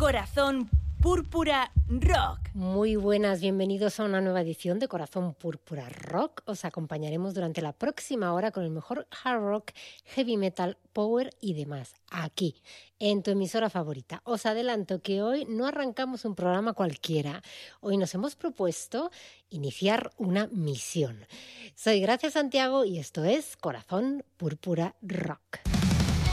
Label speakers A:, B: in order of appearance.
A: Corazón Púrpura Rock.
B: Muy buenas, bienvenidos a una nueva edición de Corazón Púrpura Rock. Os acompañaremos durante la próxima hora con el mejor hard rock, heavy metal, power y demás, aquí, en tu emisora favorita. Os adelanto que hoy no arrancamos un programa cualquiera. Hoy nos hemos propuesto iniciar una misión. Soy Gracia Santiago y esto es Corazón Púrpura Rock.